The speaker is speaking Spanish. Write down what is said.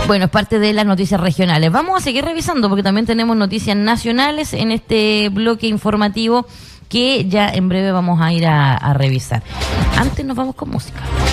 Bueno, es parte de las noticias regionales. Vamos a seguir revisando porque también tenemos noticias nacionales en este bloque informativo que ya en breve vamos a ir a revisar. Antes nos vamos con música.